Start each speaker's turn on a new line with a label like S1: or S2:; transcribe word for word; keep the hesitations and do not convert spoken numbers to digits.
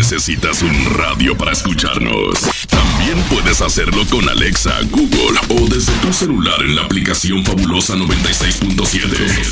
S1: necesitas un radio para escucharnos. También puedes hacerlo con Alexa, Google o desde tu celular en la aplicación Fabulosa noventa y seis punto siete.